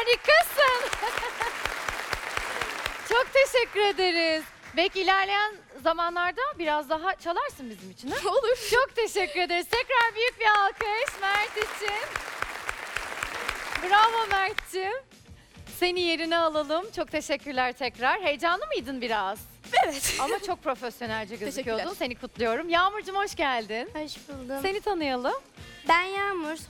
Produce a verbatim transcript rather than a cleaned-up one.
Harikasın. Çok teşekkür ederiz. Belki ilerleyen zamanlarda biraz daha çalarsın bizim için. Ha? Olur. Çok teşekkür ederiz. Tekrar büyük bir alkış Mert için. Bravo Mert'ciğim. Seni yerine alalım. Çok teşekkürler tekrar. Heyecanlı mıydın biraz? Evet. Ama çok profesyonelce gözüküyordun. Teşekkürler. Seni kutluyorum. Yağmurcuğum hoş geldin. Hoş buldum. Seni tanıyalım. Ben Yağmur.